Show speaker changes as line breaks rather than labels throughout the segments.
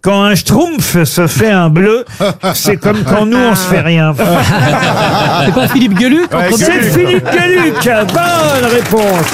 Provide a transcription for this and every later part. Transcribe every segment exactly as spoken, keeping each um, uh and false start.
Quand un schtroumpf se fait un bleu, c'est comme quand nous, on se fait rien.
C'est pas Philippe Gueluc
Ouais,
entre-
c'est Philippe Gueluc. Bonne réponse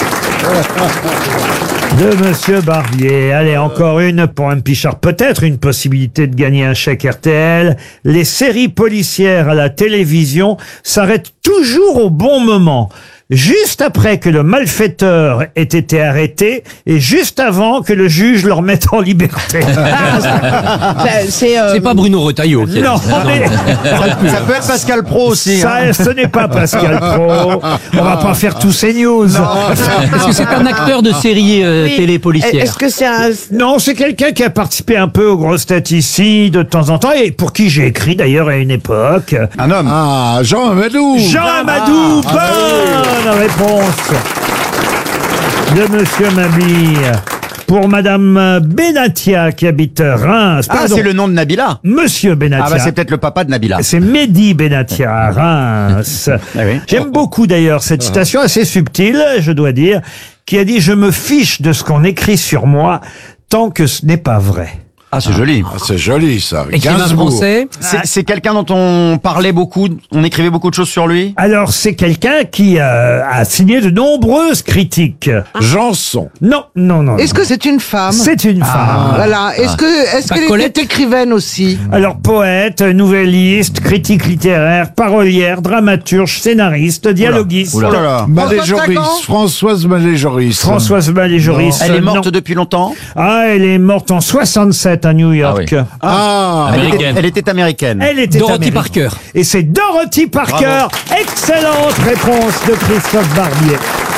de Monsieur Barbier. Allez, encore une pour M. Pichard. Peut-être une possibilité de gagner un chèque R T L. Les séries policières à la télévision s'arrêtent toujours au bon moment. Juste après que le malfaiteur ait été arrêté et juste avant que le juge le remette en liberté.
C'est euh,
C'est pas Bruno Retailleau. qui est-
Non, mais
Ça peut être Pascal Pro aussi. hein.
ça, ce n'est pas Pascal Pro. On va pas faire tous ces news.
Est-ce que c'est un acteur de série euh,
oui.
télé policière?
Est-ce que c'est un...
Non, c'est quelqu'un qui a participé un peu aux grosses têtes ici de temps en temps et pour qui j'ai écrit d'ailleurs à une époque.
Un homme.
Ah, Jean Amadou.
Jean Amadou, bonne réponse de Monsieur Mabille. Pour Madame Benatia qui habite Reims.
Ah,
Pardon,
c'est le nom de Nabila.
Monsieur Benatia.
Ah bah c'est peut-être le papa de Nabila.
C'est Mehdi Benatia à Reims.
Ah oui.
J'aime beaucoup d'ailleurs cette citation assez subtile, je dois dire, qui a dit « Je me fiche de ce qu'on écrit sur moi tant que ce n'est pas vrai ».
Ah, c'est joli.
Ah, c'est joli, ça.
Écrivain
Gainsbourg.
français.
C'est c'est quelqu'un dont on parlait beaucoup, on écrivait beaucoup de choses sur lui.
Alors, c'est quelqu'un qui euh, a signé de nombreuses critiques.
Janson.
Non, non, non.
Est-ce
non.
que c'est une femme?
C'est une femme.
Voilà. Est-ce que est-ce
Pas
qu'elle
Colette
était écrivaine aussi?
Alors, poète, nouvelliste, critique littéraire, parolière, dramaturge, scénariste, dialoguiste.
Oh là là.
Maléjoris.
François
Françoise Maléjoris.
Françoise Maléjoris.
Elle est morte
non.
depuis longtemps.
Ah, elle est morte en soixante-sept à New York.
Ah
Ah,
Elle était,
Américaine.
elle était américaine.
Elle était
Dorothy
américaine.
Parker.
Et c'est Dorothy Parker. Excellente réponse de Christophe Barbier.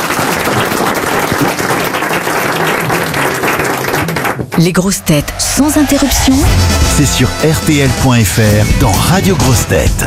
Les grosses têtes sans interruption.
C'est sur R T L point F R dans Radio Grosses Têtes.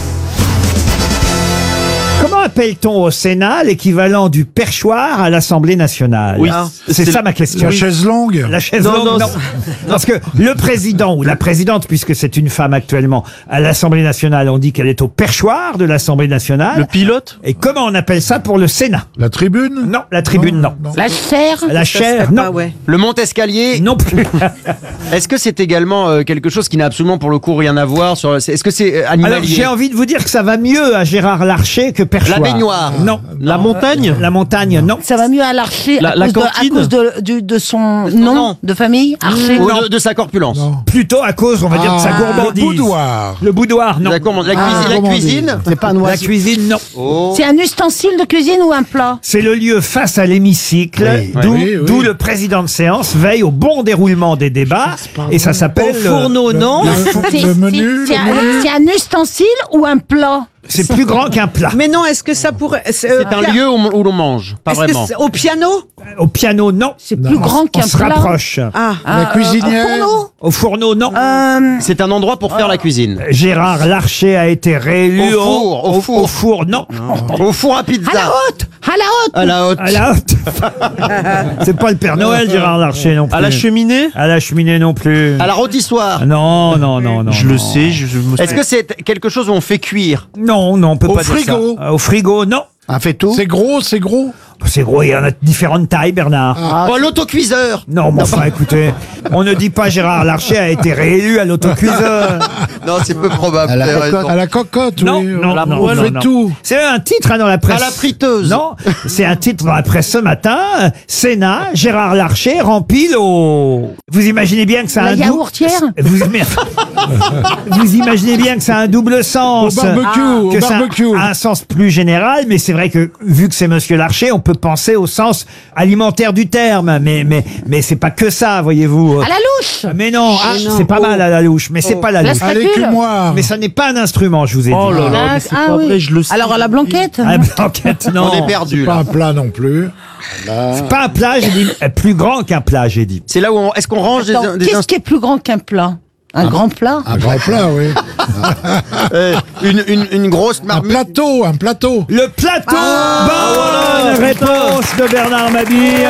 Comment appelle-t-on au Sénat l'équivalent du perchoir à l'Assemblée nationale?
Oui.
C'est ça ma question.
la chaise longue.
La chaise longue, non. Parce que le président ou la présidente, puisque c'est une femme actuellement à l'Assemblée nationale, on dit qu'elle est au perchoir de l'Assemblée nationale.
pilote.
Et comment on appelle ça pour le Sénat?
La tribune.
Non, la tribune, non.
La chair?
La chaire, non.
Ah ouais.
Le Mont-Escalier.
Non plus.
Est-ce que c'est également euh, quelque chose qui n'a absolument pour le coup rien à voir sur. Est-ce que c'est euh,
Alors,
animalier?
j'ai envie de vous dire que ça va mieux à Gérard Larcher que perchoir.
La baignoire.
Non.
La montagne.
La montagne, non.
Ça va mieux à l'Archer
La-
à,
la
cause de, à
cantine
cause de, du- de son nom
nom.
de famille, Archer.
Ou de, de sa corpulence.
Plutôt à cause, on va dire, de sa
Ah,
gourmandise.
le boudoir.
Le boudoir, non.
La, gourmand- la
Ah,
cuisine. La
gourmandise.
cuisine.
C'est pas un
La
oiseau.
cuisine, non.
Oh.
C'est un ustensile de cuisine ou un plat?
C'est le lieu face à l'hémicycle,
Oui,
d'où
oui, oui.
d'où le président de séance veille au bon déroulement des débats. Et ça s'appelle... euh,
non?
C'est
Le menu.
c'est
le
un,
menu.
c'est un ustensile ou un plat?
C'est plus grand qu'un plat.
Mais non, est-ce que ça pourrait... C'est euh,
C'est un lieu où, où l'on mange. Pas
Est-ce que
vraiment.
c'est au piano?
Au piano, non.
C'est plus grand
On
qu'un
se
plat.
rapproche.
Ah.
La cuisinière.
Un fourneau?
Au fourneau, non.
Euh,
C'est un endroit pour faire la cuisine.
Gérard Larcher a été réélu
Au four, au four.
au four, non.
Au four à pizza.
à la haute! À la haute!
À la haute.
À la haute. C'est pas le Père Noël, Gérard Larcher, non plus.
À la cheminée.
À la cheminée, non plus.
À la rôtissoire.
Non, non, non, non.
Je
non.
le sais. Je, je me.
Est-ce que c'est quelque chose où on fait cuire?
Non, non, on peut
Au
pas dire
frigo.
ça. Au frigo, non.
Un fait-tout.
C'est gros, c'est gros.
C'est gros, il y en a de différentes tailles, Bernard.
Oh, l'autocuiseur.
Non, mais enfin, écoutez, on ne dit pas Gérard Larcher a été réélu à l'autocuiseur.
Non, c'est peu probable.
À la,
vous avez
cocotte,
raison.
à la cocotte,
Non,
oui.
non,
on
non,
fait
non, non.
tout.
C'est un titre hein, dans la presse.
À la friteuse.
Non, c'est un titre dans la presse ce matin. Sénat, Gérard Larcher rempile au... Vous imaginez bien que ça a
La
un dou-
yaourtière?
Vous, vous imaginez bien que ça a un double
Au
sens.
barbecue, au
que ça
barbecue.
a un sens plus général, mais c'est vrai que vu que c'est Monsieur Larcher, on peut penser au sens alimentaire du terme, mais mais mais c'est pas que ça, voyez-vous.
À la louche!
Mais non, ah,
Mais non.
c'est pas
Oh.
mal à la louche, mais c'est pas la
La
louche.
À
spatule?
l'écumoire.
Mais ça n'est pas un instrument, je vous ai dit.
Oh là là.
Ah,
mais c'est
ah
pas
oui.
vrai, je le sais.
Alors à la blanquette?
Ah, blanquette, non.
On est perdu
Pas
là.
un plat non plus.
C'est pas un plat, j'ai dit euh, plus grand qu'un plat, j'ai dit.
C'est là où on... est-ce qu'on range des,
Attends,
des
qu'est-ce
inst-
qui est plus grand qu'un plat? Un grand plat?
Un grand plat, oui.
euh, une, une, une grosse
Un
marmite.
plateau, un plateau.
Le plateau. Bonne réponse de Bernard Mabille.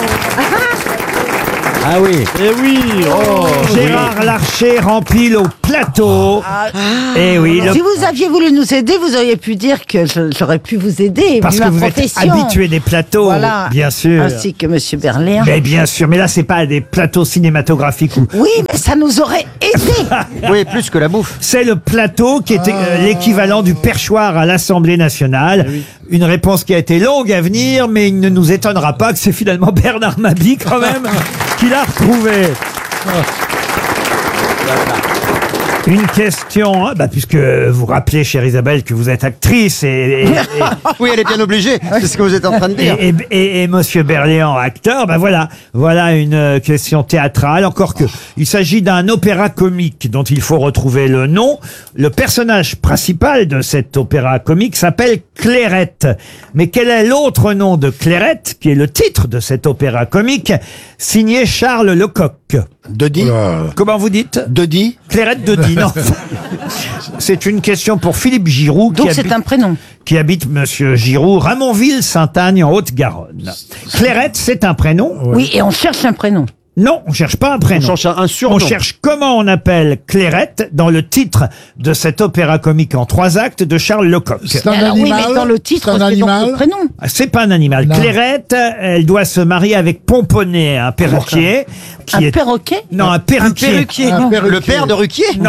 Ah oui.
Eh oui. Oh.
Gérard Larcher rempile au plateau plateau. Et oui, le-
Si vous aviez voulu nous aider, vous auriez pu dire que je- j'aurais pu vous aider.
parce
vu
que
ma
vous êtes
profession.
habitué des plateaux,
Voilà.
bien sûr.
Ainsi que Monsieur Berléand.
Mais bien sûr, mais là c'est pas des plateaux cinématographiques où
Oui, mais ça nous aurait aidé.
Oui, plus que la bouffe.
c'est le plateau qui était euh, l'équivalent du perchoir à l'Assemblée nationale. Une réponse qui a été longue à venir, mais il ne nous étonnera pas que c'est finalement Bernard Mabie quand même qui l'a retrouvé. Une question, hein, bah, puisque vous rappelez, chère Isabelle, que vous êtes actrice et, et, et-
Oui, elle est bien obligée. C'est ce que vous êtes en train de dire.
Et, et, et- et Monsieur Berléand, acteur, ben voilà, voilà une euh, question théâtrale. Encore que, il s'agit d'un opéra comique dont il faut retrouver le nom. Le personnage principal de cet opéra comique s'appelle Clairette. Mais quel est l'autre nom de Clairette, qui est le titre de cet opéra comique, signé Charles Lecoq?
Dodi.
Comment vous dites?
Dodi.
Clairette de Die, non. C'est une question pour Philippe Giroud,
Donc
qui
c'est
habite,
un prénom.
qui habite Monsieur Giroud, Ramonville-Saint-Agne, en Haute-Garonne. Clairette, c'est un prénom?
Oui, et on cherche un prénom.
Non, on cherche pas un
On
prénom.
cherche un un surnom.
On cherche comment on appelle Clairette dans le titre de cet opéra comique en trois actes de Charles Lecoq.
C'est un
Alors, oui,
animal.
mais dans le titre,
C'est un
c'est donc
animal.
le prénom.
Ah, c'est pas un animal.
Non.
Clairette, elle doit se marier avec Pomponnet, un perruquier. Qui
Un
est...
perroquet.
Non, un perruquier.
Un perruquier.
Le père de Ruquier.
Non.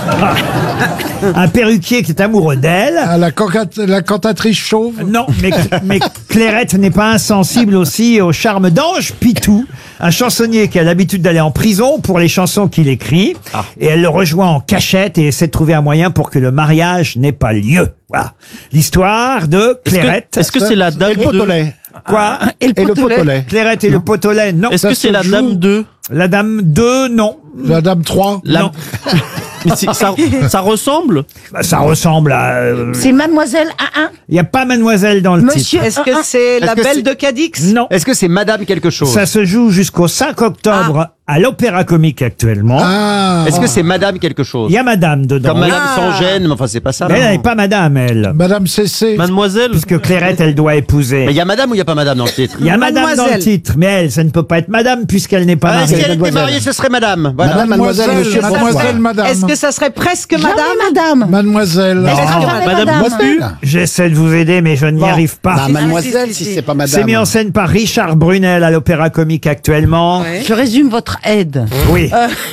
Un perruquier qui est amoureux d'elle.
Ah, la, cancat- la cantatrice chauve.
Non, mais, mais Clairette n'est pas insensible aussi au charme d'Ange Pitou, un chansonnier qui a l'habitude d'aller en prison pour les chansons qu'il écrit. Et elle le rejoint en cachette et essaie de trouver un moyen pour que le mariage n'ait pas lieu. Voilà. L'histoire de
Est-ce que-
Clairette.
Est-ce que c'est la dame de...
Quoi?
Et le potelet.
Clairette et le potolet, non.
Est-ce que
Ça
c'est
se
la
joue.
dame de...
La dame deux, non.
La dame trois.
La-
Non.
Mais c'est- ça, ça ressemble.
Bah, ça ressemble à... euh,
C'est Mademoiselle A un.
Il n'y a pas mademoiselle dans le
Monsieur.
Est-ce que c'est la
que
belle
c'est-
de Cadix?
titre. Non.
Est-ce que c'est Madame quelque chose?
Ça se joue jusqu'au cinq octobre à l'Opéra Comique actuellement.
Ah.
Est-ce que c'est Madame quelque chose?
Il y a madame dedans.
Comme Madame
Ah.
sans gêne, mais enfin c'est pas ça.
Mais elle
non.
n'est pas madame, elle.
Madame Cessé.
Mademoiselle.
Puisque Clairette, elle doit épouser.
Mais il y a Madame ou il y a pas Madame dans le titre?
Il y a madame dans le
Mademoiselle.
titre, mais elle, ça ne peut pas être madame puisqu'elle n'est pas
Ah, si
mariée.
elle était mariée, ce serait Madame. Voilà.
Madame, mademoiselle, monsieur,
Mademoiselle.
mademoiselle, madame.
Est-ce que ça serait presque
Jamais
madame?
madame.
Mademoiselle.
Mais ça sera jamais
Madame
madame.
Mostu.
J'essaie de vous aider, mais je n'y arrive pas.
Bah, mademoiselle, si c'est pas
C'est mis en scène par Richard Brunel à l'Opéra Comique actuellement.
Ouais.
Je résume votre aide.
Oui.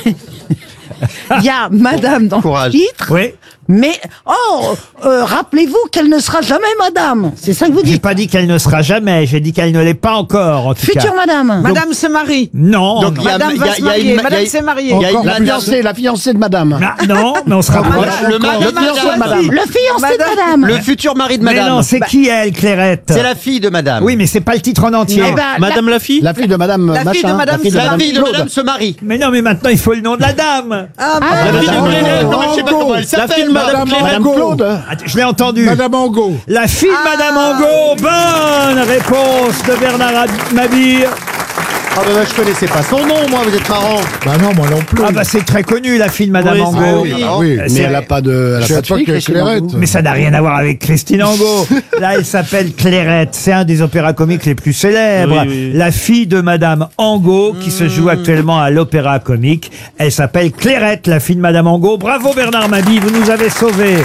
Il y a madame dans
Courage.
le titre,
Oui.
mais oh, euh, rappelez-vous qu'elle ne sera jamais madame. C'est ça que vous
J'ai
dites.
pas dit qu'elle ne sera jamais, j'ai dit qu'elle ne l'est pas encore, en tout
Future
cas.
madame.
Madame se marie.
Non,
Donc,
non.
il y a-
Madame
il y
va
a-
se
il y a
marier.
une-
Madame
il y a-
s'est mariée.
Il y a une
Encore la
Madame-
fiancée, la fiancée de madame.
Ah, non, mais on se rapproche.
Le mari-
Madame
fiancé de
a
madame.
choisi.
Le fiancé de
Madame-
madame.
Le futur mari de
Mais
Madame.
non, c'est qui elle, Clairette?
C'est la fille de Madame.
Oui, mais c'est pas le titre en entier.
Eh ben,
Madame la fille.
La fille de madame
La fille de Madame se
La
marie.
fille de Madame se marie.
Mais non, mais maintenant il faut le nom de la dame.
Ah,
Ah,
La fille de
Madame
Clairette.
Angot.
Non, mais je sais pas comment elle
La
s'appelle.
fille de
Madame
Madame
Clairette.
Angot.
Attends, je l'ai entendu.
Madame Angot.
La fille de Madame Angot. Bonne réponse de Bernard Mabille.
Ah bah, je connaissais pas son nom, moi, vous êtes marrant.
Bah non, moi non plus.
Ah bah c'est très connu, la fille de Madame
Oui,
Angot.
c'est-
oui.
Ah oui,
C'est-
mais elle a pas de, elle a
Je
pas de
sais pas
fille,
que
Christine
Clairette.
Angot.
Mais ça n'a rien à voir avec Christine Angot. Là, elle s'appelle Clairette. C'est un des opéras comiques les plus célèbres.
Oui, oui, oui.
La fille de Madame Angot, qui se joue actuellement à l'Opéra Comique. Elle s'appelle Clairette, la fille de Madame Angot. Bravo Bernard Mabille, vous nous avez sauvés.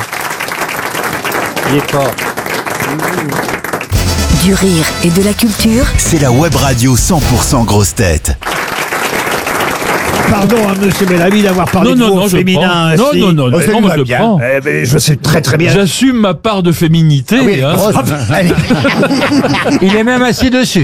Il est fort.
Du rire et de la culture.
C'est la web radio cent pour cent grosse tête.
Pardon, hein, monsieur Bellamy, d'avoir parlé
Non,
de
non,
vous
non,
au
je
féminin.
prends. Non,
ainsi.
non, non, non,
Oh, ça
non,
lui
moi
va
je le
bien.
prends.
Eh ben, je sais très très bien.
J'assume ma part de féminité. hein.
Il est même assis dessus.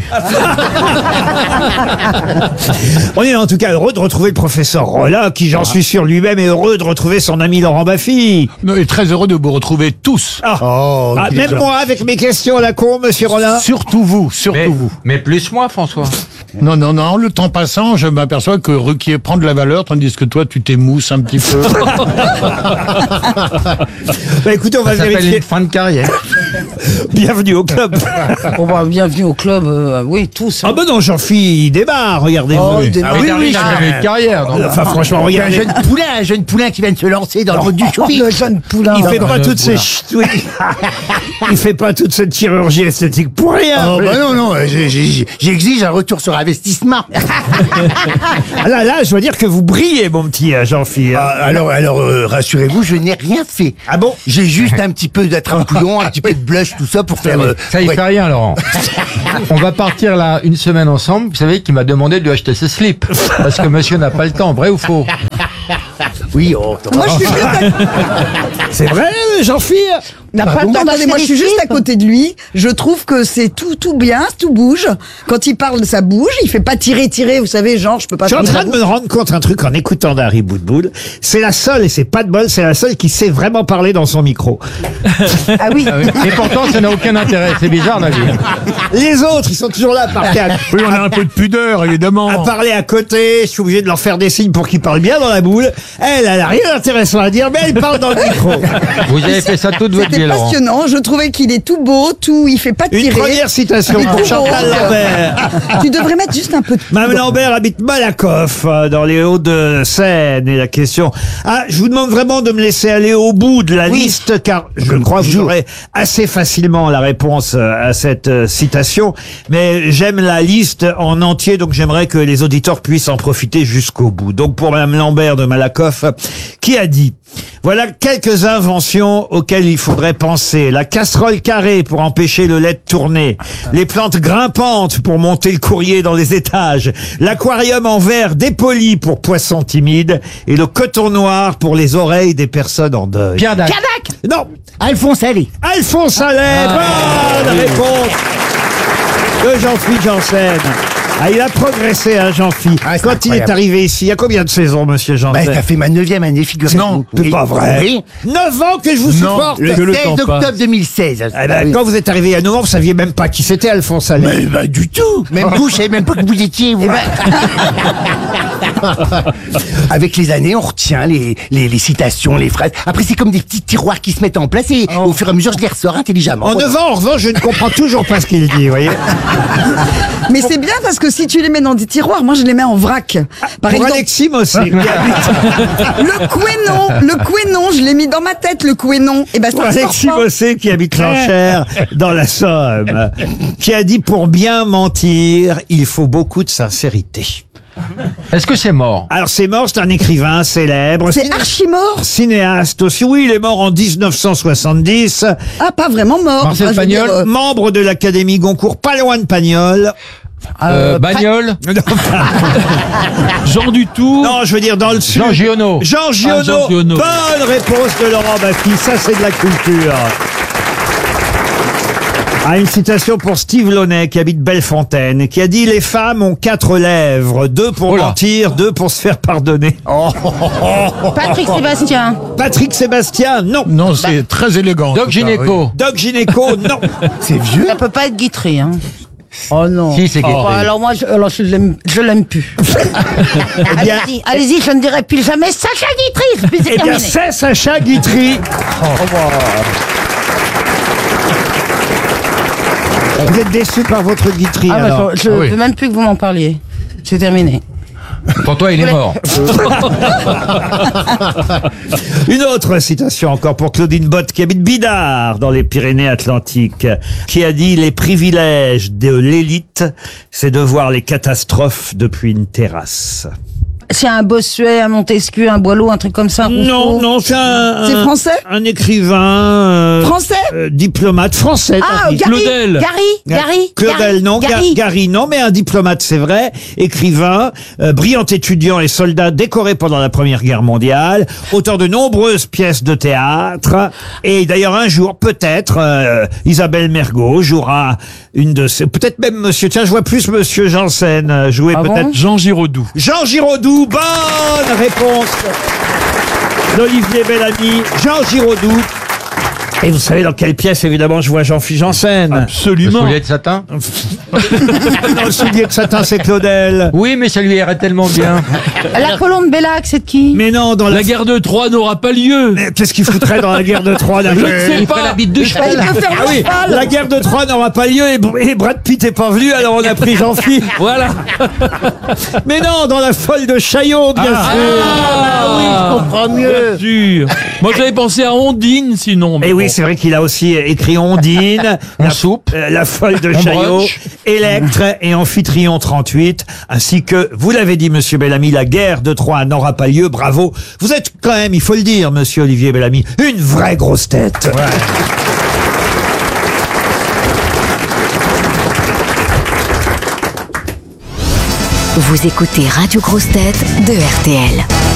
On est en tout cas heureux de retrouver le professeur Rolla, qui, j'en suis sûr lui-même, est heureux de retrouver son ami Laurent Baffy.
Non, et très heureux de vous retrouver tous.
Ah,
Oh,
Ah,
quel
même
genre.
moi, avec mes questions à la con, monsieur Rolla.
Surtout vous, surtout
Mais,
vous.
mais plus moi, François.
Non, non, non, le temps passant, je m'aperçois que Ruquier prend de la valeur, tandis que toi, tu t'émousses un petit peu.
Bah écoutez, on va
Ça s'appelle
vérifier.
une fin de carrière.
Bienvenue au club.
Bon, bah, bienvenue au club. euh, oui, tous.
Ah ben non, Jean-Philippe, il démarre, regardez-vous.
Oh, il démarre.
Ah oui, oui, j'avais une carrière. donc.
Enfin, franchement, regardez.
poulain, un jeune poulain qui vient de se lancer dans le monde du showbiz. Le jeune poulain.
Il fait pas
non,
toutes ces
voilà.
ch- oui. Il fait pas toute cette chirurgie esthétique pour rien.
Oh, bah non, non, j'ai- j'ai- j'exige un retour sur investissement.
investissement.
Ah là, là, je dois dire que vous brillez, mon petit euh, Jean-Philippe.
Ah, alors, alors euh, rassurez-vous, je n'ai rien fait.
Ah bon?
J'ai juste un petit peu d'attrape-couillon, un petit peu de blush, tout ça pour faire... euh,
Ça y
ouais.
fait rien, Laurent. On va partir là une semaine ensemble. Vous savez qu'il m'a demandé de lui acheter ses slips. Parce que monsieur n'a pas le temps, vrai ou faux?
Oui, oh,
Moi, je suis juste à,
C'est vrai, Jean-Philippe?
n'a pas le temps. Attendez, moi, je suis juste à côté de lui. Je trouve que c'est tout, tout bien, tout bouge. Quand il parle, ça bouge. Il fait pas tirer, tirer. Vous savez, genre, je peux pas.
Je suis en
faire
train de
ça.
me rendre compte un truc en écoutant Dari Boudboul. C'est la seule, et c'est pas de bol, c'est la seule qui sait vraiment parler dans son micro.
Ah oui.
Ah oui. Et pourtant, ça n'a aucun intérêt. C'est bizarre, la vie.
Les autres, ils sont toujours là par quatre.
Oui, on a un peu de pudeur, évidemment.
À parler à côté, je suis obligé de leur faire des signes pour qu'ils parlent bien dans la boule. Elle, elle a rien d'intéressant à dire, mais elle parle dans le micro.
Vous avez fait ça toute votre vie,
C'était
Laurent.
passionnant. Je trouvais qu'il est tout beau, tout. Il fait pas
Une
tirer.
première citation
Il est
pour
tout
Chantal
beau.
Lambert.
Tu devrais mettre juste un peu de.
Mme Lambert habite Malakoff, euh, dans les Hauts-de-Seine. Et la question... Ah, je vous demande vraiment de me laisser aller au bout de la liste, car je crois que vous aurez assez facilement la réponse euh, à cette euh, citation. Mais j'aime la liste en entier, donc j'aimerais que les auditeurs puissent en profiter jusqu'au bout. Donc pour Mme Lambert de Malakoff, qui a dit... Voilà quelques inventions auxquelles il faudrait penser. La casserole carrée pour empêcher le lait de tourner. Les plantes grimpantes pour monter le courrier dans les étages. L'aquarium en verre dépoli pour poissons timides. Et le coton noir pour les oreilles des personnes en deuil.
Pierre Dac.
Non,
Alphonse Allais.
Alphonse Allais. Bonne réponse de Jean-Philippe Janssen. Ah, il a progressé, hein, Jean-Philippe.
Ah, c'est
Quand il est
incroyable.
arrivé ici, il y a combien de saisons, monsieur
Bah,
Janssen?
ça fait ma neuvième année, figurez-vous.
Non, c'est
Oui.
pas vrai.
Oui.
Neuf ans que je vous supporte.
Le seize octobre deux mille seize.
Eh ben,
Ah oui.
quand vous êtes arrivé il y a neuf ans, vous saviez même pas qui c'était Alphonse Allais.
Mais bah, du tout. Même vous, je savais même pas que vous étiez, vous. Avec les années, on retient les, les, les citations, les phrases. Après, c'est comme des petits tiroirs qui se mettent en place et au fur et à mesure, je les ressors intelligemment.
En neuf ans, en revanche, je ne comprends toujours pas ce qu'il dit, vous voyez.
Mais c'est bien parce que si tu les mets dans des tiroirs, moi je les mets en vrac. Par
Pour
exemple,
Alexis Mossé, qui habite,
le couénon, le couénon, je l'ai mis dans ma tête, le couénon. Et ben
pour
ça sort
Alexis
pas.
Mossé, qui habite l'Enchère, dans la Somme, qui a dit pour bien mentir, il faut beaucoup de sincérité.
Est-ce que c'est mort?
Alors c'est mort, c'est un écrivain célèbre.
C'est archi mort.
Cinéaste aussi. Oui, il est mort en dix-neuf cent soixante-dix.
Ah, pas vraiment mort.
Marcel
Enfin, je veux dire,
Pagnol.
euh,
Membre de l'Académie Goncourt, pas loin de Pagnol.
Euh, Bagnole?
Jean Dutour.
Non, je veux dire dans le sud.
Jean Giono.
Jean Giono.
Ah, Jean Giono.
Bonne réponse de Laurent Baffy. Ça, c'est de la culture. Ah, une citation pour Steve Launay, qui habite Bellefontaine, qui a dit « Les femmes ont quatre lèvres, deux pour
Oh là.
mentir, deux pour se faire pardonner.
Patrick Sébastien. »
Patrick Sébastien, non.
Non, c'est très élégant.
Doc Gynéco.
Doc Gynéco, non.
C'est vieux.
Ça peut pas être Guitry, hein.
Oh non.
Si, c'est
Bon,
Guitry.
alors moi, je, alors je l'aime, je l'aime plus.
Eh bien,
Allez-y, allez-y, je ne dirai plus jamais Sacha Guitry. Puis c'est
eh bien
terminé.
c'est Sacha Guitry. Vous êtes déçu par votre Guitry,
Ah, bah,
alors.
je je
Ah oui.
veux même plus que vous m'en parliez. C'est terminé.
Pour toi, il est mort.
Une autre citation encore pour Claudine Bott, qui habite Bidart, dans les Pyrénées-Atlantiques, qui a dit « Les privilèges de l'élite, c'est de voir les catastrophes depuis une terrasse. »
C'est un Bossuet, un Montesquieu, un Boileau, un truc comme ça.
Non,
Rousseau.
non, c'est un...
C'est
un-
français
Un écrivain... euh,
Français
euh, diplomate français.
Ah,
tant pis.
Gary,
Claudel.
Gary, Gary.
Claudel,
Gary,
non. Ga-
Gary.
Gary, non, mais un diplomate, c'est vrai. Écrivain, euh, brillant étudiant et soldat décoré pendant la Première Guerre mondiale, auteur de nombreuses pièces de théâtre. Et d'ailleurs, un jour, peut-être, euh, Isabelle Mergo jouera une de ses... Peut-être même monsieur... Tiens, je vois plus monsieur Janssen euh, jouer
Ah bon
peut-être...
Jean Giraudoux.
Jean Giraudoux, bonne réponse d'Olivier Bellamy. Jean Giraudoux. Et vous savez dans quelle pièce, évidemment, je vois Jean-Philippe Janssen.
Le
Absolument.
soulier de satin?
Dans le soulier de satin, c'est Claudel.
Oui, mais ça lui irait tellement bien.
La colombe Bellac, c'est de qui?
Mais non, dans la...
La guerre de Troie n'aura pas lieu.
Mais qu'est-ce qu'il foutrait dans la guerre de Troie d'un
Je
jeu
ne sais
Il ferait
pas.
la bite de
Il
cheval.
peut faire
Ah
le
oui,
cheval.
la guerre de Troie n'aura pas lieu et, et Brad Pitt est pas venu, alors on a pris Jean-Philippe.
Voilà.
Mais non, dans la folle de Chaillot, bien sûr.
Ah
oui, je comprends mieux.
Bien sûr. Moi, j'avais pensé à Ondine, sinon. mais
Et oui,
bon.
c'est vrai qu'il a aussi écrit Ondine, la,
soupe.
euh, la folle de
On
Chaillot,
brunch.
Électre et Amphitryon trente-huit, ainsi que, vous l'avez dit, monsieur Bellamy, la guerre de Troie n'aura pas lieu, bravo. Vous êtes quand même, il faut le dire, monsieur Olivier Bellamy, une vraie grosse tête.
Vous écoutez Radio Grosse Tête de R T L.